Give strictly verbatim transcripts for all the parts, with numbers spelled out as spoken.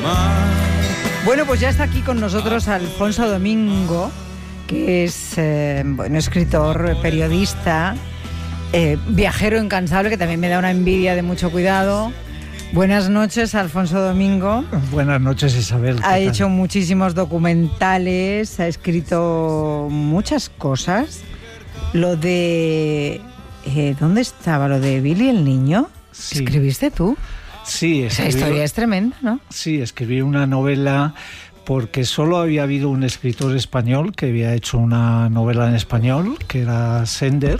Bueno, pues ya está aquí con nosotros Alfonso Domingo, que es eh, bueno, escritor, periodista, eh, viajero incansable, que también me da una envidia de mucho cuidado. Buenas noches, Alfonso Domingo. Buenas noches, Isabel. Ha hecho muchísimos documentales, ha escrito muchas cosas. Lo de... Eh, ¿Dónde estaba? ¿Lo de Billy el niño? Sí. ¿Escribiste tú? Sí, escribí, esa historia es tremenda, ¿no? Sí, escribí una novela porque solo había habido un escritor español que había hecho una novela en español, que era Sender,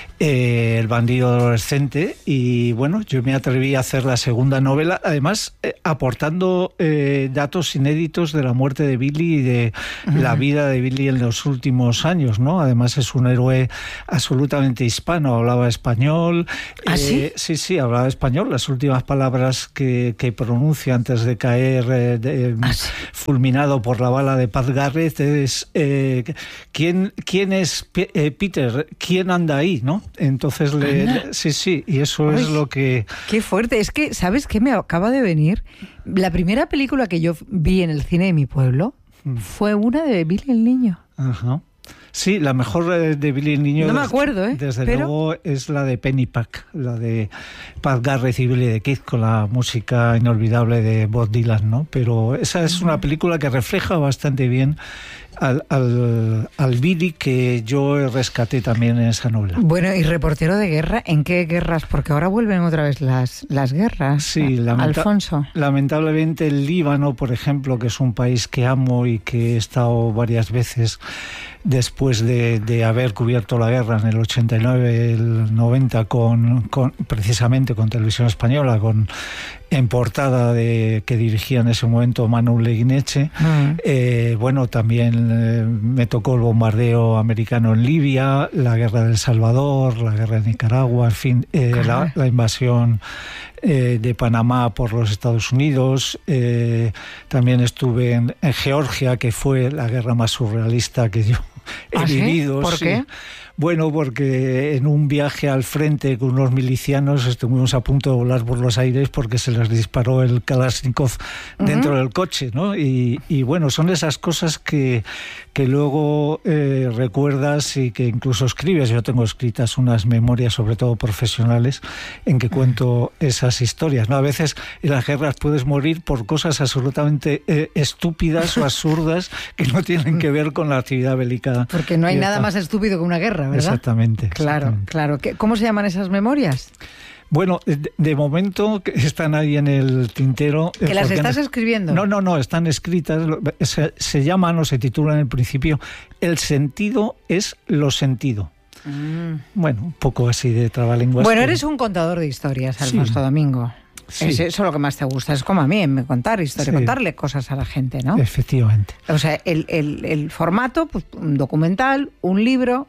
eh, El bandido adolescente, y bueno, yo me atreví a hacer la segunda novela, además eh, aportando eh, datos inéditos de la muerte de Billy y de uh-huh. la vida de Billy en los últimos años, ¿no? Además es un héroe absolutamente hispano, hablaba español. ¿Ah, sí? Eh, sí, sí, hablaba español. Las últimas palabras que, que pronuncia antes de caer eh, de, ¿Ah, sí? fulminado por la bala de Pat Garrett es eh, ¿quién, quién es eh, Peter? ¿Quién anda ahí? ¿No? Entonces, le, le, sí, sí, y eso Ay, es lo que... Qué fuerte, es que, ¿sabes qué me acaba de venir? La primera película que yo vi en el cine de mi pueblo mm. fue una de Billy el niño. Ajá. Sí, la mejor de Billy el niño... No me acuerdo, ¿eh? Desde Pero... luego es la de Pennypack, la de Pat Garrett y Billy the Kid, con la música inolvidable de Bob Dylan, ¿no? Pero esa es una película que refleja bastante bien al, al, al Billy que yo rescaté también en esa novela. Bueno, y reportero de guerra, ¿en qué guerras? Porque ahora vuelven otra vez las, las guerras. Sí, lamenta- Alfonso. Lamentablemente el Líbano, por ejemplo, que es un país que amo y que he estado varias veces después de, de haber cubierto la guerra en el ochenta y nueve, el noventa, con, con, precisamente con Televisión Española, con en portada de que dirigía en ese momento Manu Leguineche. Mm. Eh, bueno, también eh, me tocó el bombardeo americano en Libia, la guerra de El Salvador, la guerra de Nicaragua, en fin, eh, la, la invasión eh, de Panamá por los Estados Unidos. Eh, también estuve en, en Georgia, que fue la guerra más surrealista que yo he ¿Ah, vivido. ¿sí? ¿Por sí. qué? Bueno, porque en un viaje al frente con unos milicianos estuvimos a punto de volar por los aires porque se les disparó el Kalashnikov uh-huh. dentro del coche, ¿no? Y, y bueno, son esas cosas que, que luego eh, recuerdas y que incluso escribes. Yo tengo escritas unas memorias, sobre todo profesionales, en que cuento esas historias, ¿no? A veces en las guerras puedes morir por cosas absolutamente eh, estúpidas o absurdas que no tienen que ver con la actividad bélica. Porque no hay nada más estúpido que una guerra, ¿verdad? Exactamente. Claro, exactamente. claro. ¿Cómo se llaman esas memorias? Bueno, de, de momento están ahí en el tintero. ¿Que las estás no, escribiendo? No, no, no, están escritas. Se, se llaman o se titulan en el principio El sentido es lo sentido. Mm. Bueno, un poco así de trabalenguas. Bueno, eres un contador de historias, Alfonso sí. Domingo. Sí. Es eso lo que más te gusta, es como a mí, contar historias, sí. contarle cosas a la gente, ¿no? Efectivamente. O sea, el, el, el formato, pues, un documental, un libro...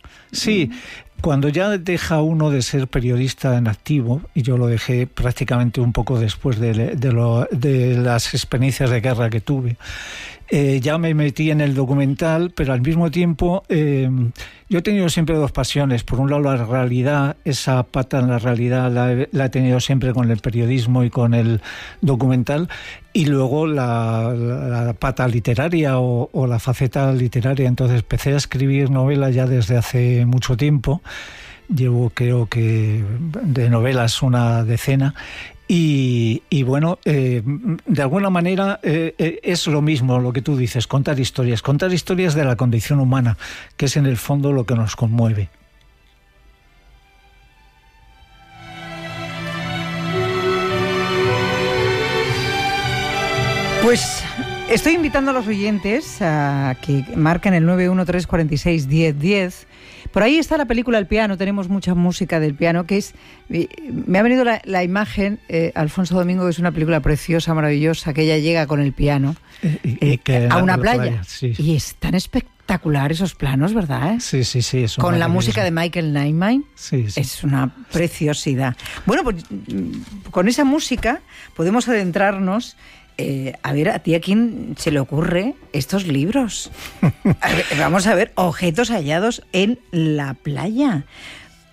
Sí, cuando ya deja uno de ser periodista en activo, y yo lo dejé prácticamente un poco después de, de, lo, de las experiencias de guerra que tuve, eh, ya me metí en el documental, pero al mismo tiempo eh, yo he tenido siempre dos pasiones. Por un lado, la realidad, esa pata en la realidad la, la he tenido siempre con el periodismo y con el documental, y luego la, la, la pata literaria o, o la faceta literaria. Entonces empecé a escribir novelas ya desde hace mucho tiempo. Llevo, creo que, de novelas una decena. Y, y bueno, eh, de alguna manera eh, eh, es lo mismo lo que tú dices, contar historias, contar historias de la condición humana, que es en el fondo lo que nos conmueve. Pues estoy invitando a los oyentes a que marquen el nueve uno tres cuatro seis diez diez. Por ahí está la película El piano, tenemos mucha música del piano, que es... Me ha venido la, la imagen, eh, Alfonso Domingo, que es una película preciosa, maravillosa, que ella llega con el piano y, y eh, a una playa. playa sí. Y es tan espectacular esos planos, ¿verdad? ¿Eh? Sí, sí, sí. Es con la música de Michael Nyman. Sí, sí. Es una preciosidad. Bueno, pues con esa música podemos adentrarnos... Eh, a ver, ¿a ti a quién se le ocurre estos libros? A ver, vamos a ver, objetos hallados en la playa.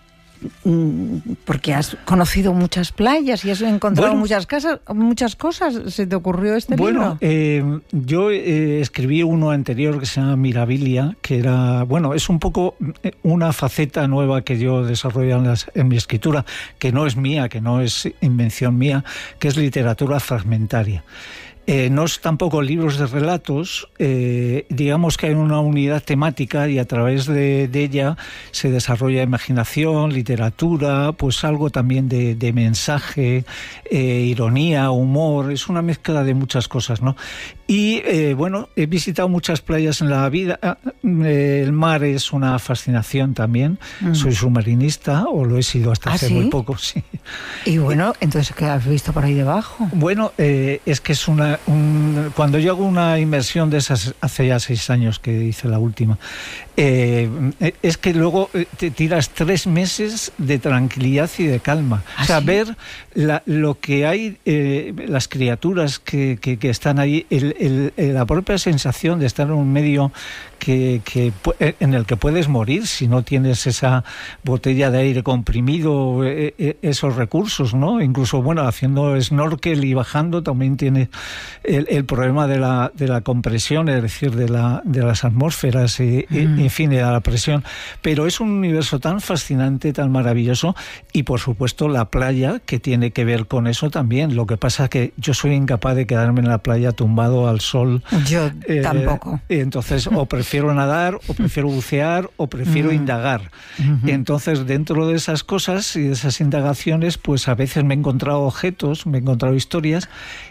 porque has conocido muchas playas y has encontrado bueno, muchas casas, muchas cosas. ¿Se te ocurrió este bueno, libro? Eh, yo eh, escribí uno anterior que se llama Mirabilia, que era, bueno, es un poco una faceta nueva que yo desarrollo en, las, en mi escritura, que no es mía, que no es invención mía, que es literatura fragmentaria. Eh, no es tampoco libros de relatos, eh, digamos que hay una unidad temática y a través de, de ella se desarrolla imaginación, literatura, pues algo también de, de mensaje, eh, ironía, humor, es una mezcla de muchas cosas, ¿no? Y eh, bueno, he visitado muchas playas en la vida, eh, el mar es una fascinación también, mm. soy submarinista, o lo he sido hasta ¿Ah, hace sí? muy poco, sí. Y bueno, entonces, ¿qué has visto por ahí debajo? Bueno, eh, es que es una Un, cuando yo hago una inmersión de esas, hace ya seis años que hice la última, eh, es que luego te tiras tres meses de tranquilidad y de calma. ¿Ah, o sea, sí? ver la, lo que hay, eh, las criaturas que, que, que están ahí, el, el, la propia sensación de estar en un medio que, que, en el que puedes morir si no tienes esa botella de aire comprimido, eh, esos recursos, ¿no? Incluso, bueno, haciendo snorkel y bajando también tiene el, el problema de la, de la compresión, es decir, de, la, de las atmósferas y, mm. y, en fin, de la presión. Pero es un universo tan fascinante, tan maravilloso, y por supuesto la playa, que tiene que ver con eso también. Lo que pasa es que yo soy incapaz de quedarme en la playa tumbado al sol. Yo eh, tampoco. Entonces, o prefiero nadar, o prefiero bucear, o prefiero mm. indagar. Mm-hmm. Entonces, dentro de esas cosas y de esas indagaciones, pues a veces me he encontrado objetos, me he encontrado historias.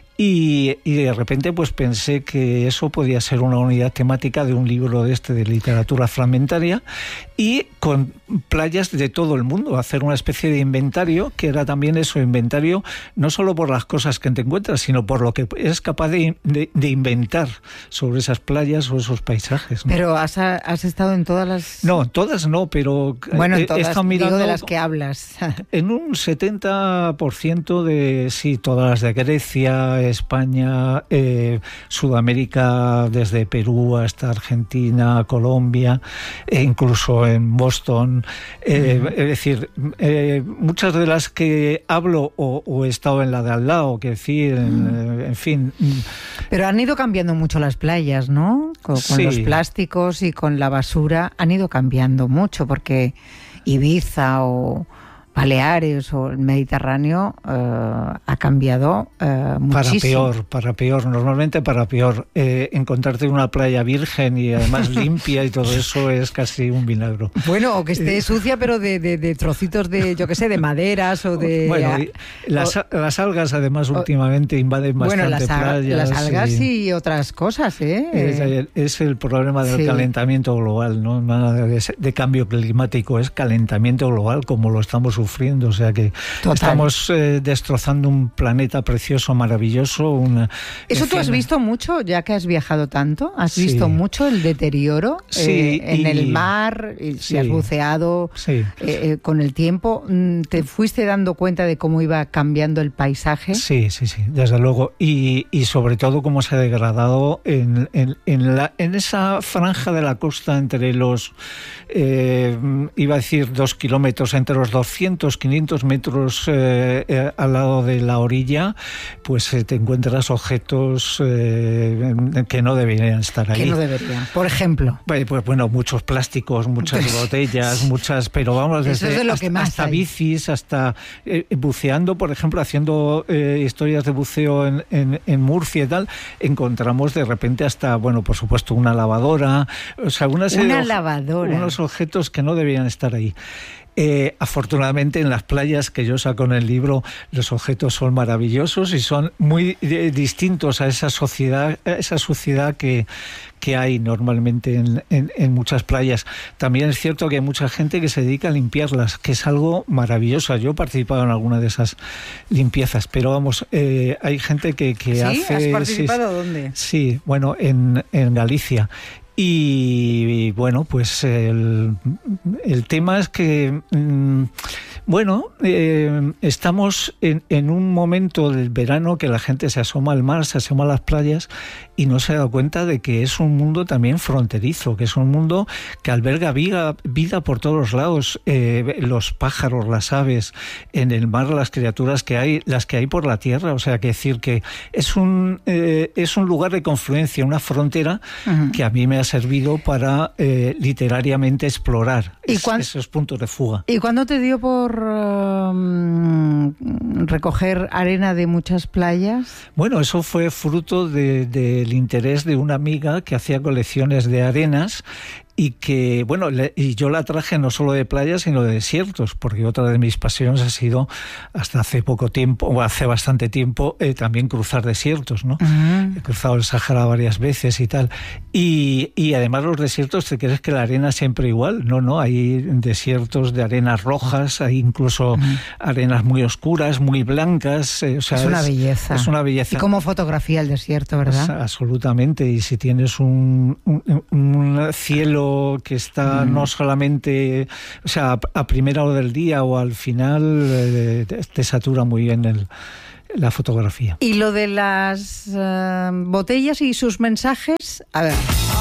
Y, y de repente pues pensé que eso podía ser una unidad temática de un libro de este de literatura fragmentaria, y con playas de todo el mundo, hacer una especie de inventario, que era también eso, inventario no solo por las cosas que te encuentras, sino por lo que eres capaz de, de, de inventar sobre esas playas o esos paisajes, ¿no? Pero has, has estado en todas las... No, todas no, pero bueno, he, todas, he estado mirando digo de las que hablas. En un setenta por ciento de, sí, todas las de Grecia, España, eh, Sudamérica, desde Perú hasta Argentina, Colombia, e incluso en Boston. Eh, uh-huh. Es decir, eh, muchas de las que hablo o, o he estado en la de al lado, que decir, en, uh-huh. en fin. Pero han ido cambiando mucho las playas, ¿no? Con, con sí. los plásticos y con la basura han ido cambiando mucho, porque Ibiza o Baleares o el Mediterráneo uh, ha cambiado uh, muchísimo. Para peor, para peor, normalmente para peor. Eh, encontrarte una playa virgen y además limpia y todo eso es casi un milagro. Bueno, o que esté sucia, pero de, de, de trocitos de, yo qué sé, de maderas o de... Bueno, las, o, las algas además o, últimamente invaden bastante bueno, las, playas. las algas y, y otras cosas, ¿eh? Es el, es el problema del sí. calentamiento global, ¿no? Nada de, de cambio climático, es calentamiento global como lo estamos sufriendo, o sea que Total. estamos eh, destrozando un planeta precioso, maravilloso. Una, ¿Eso tú has visto mucho, ya que has viajado tanto? ¿Has sí. visto mucho el deterioro sí, eh, en y, el mar? Y si sí. has buceado sí. eh, eh, con el tiempo, ¿te fuiste dando cuenta de cómo iba cambiando el paisaje? Sí, sí, sí, desde luego. Y, y sobre todo cómo se ha degradado en, en, en, la, en esa franja de la costa entre los, eh, iba a decir dos kilómetros, entre los doscientos, quinientos metros eh, eh, al lado de la orilla, pues eh, te encuentras objetos eh, que no deberían estar ahí. Que no deberían, por ejemplo. Pues, pues bueno, muchos plásticos, muchas botellas, muchas, pero vamos, desde, Eso es de lo hasta, que más hasta hay. bicis, hasta eh, buceando, por ejemplo, haciendo eh, historias de buceo en, en, en Murcia y tal, encontramos de repente hasta, bueno, por supuesto, una lavadora, o sea, una serie una de lavadora. unos objetos que no deberían estar ahí. Eh, afortunadamente en las playas que yo saco en el libro los objetos son maravillosos y son muy eh, distintos a esa sociedad, a esa suciedad que, que hay normalmente en, en, en muchas playas. También es cierto que hay mucha gente que se dedica a limpiarlas, que es algo maravilloso. Yo he participado en alguna de esas limpiezas, pero vamos, eh, hay gente que, que ¿Sí? hace... ¿Has participado sí, dónde? Sí, bueno, en, en Galicia. Y, y bueno, pues el, el tema es que mmm, Bueno, eh, estamos en, en un momento del verano que la gente se asoma al mar, se asoma a las playas y no se da cuenta de que es un mundo también fronterizo, que es un mundo que alberga vida, vida por todos los lados, eh, los pájaros, las aves, en el mar las criaturas que hay, las que hay por la tierra, o sea, que decir que es un, eh, es un lugar de confluencia, una frontera uh-huh. que a mí me ha servido para eh, literariamente explorar es, cuan... esos puntos de fuga. ¿Y cuándo te dio por um, recoger arena de muchas playas? Bueno, eso fue fruto de, del interés de una amiga que hacía colecciones de arenas y que, bueno, le, y yo la traje no solo de playas, sino de desiertos, porque otra de mis pasiones ha sido, hasta hace poco tiempo, o hace bastante tiempo, eh, también cruzar desiertos, ¿no? Uh-huh. He cruzado el Sáhara varias veces y tal. Y, y además los desiertos, ¿te crees que la arena siempre igual? No, no, hay desiertos de arenas rojas, hay incluso uh-huh. arenas muy oscuras, muy blancas. Eh, o sea, es una es, belleza. Es una belleza. Y cómo fotografía el desierto, ¿verdad? Es, absolutamente. Y si tienes un, un, un cielo que está mm. no solamente, o sea, a primera hora del día o al final, eh, te satura muy bien el, la fotografía. Y lo de las uh, botellas y sus mensajes, a ver.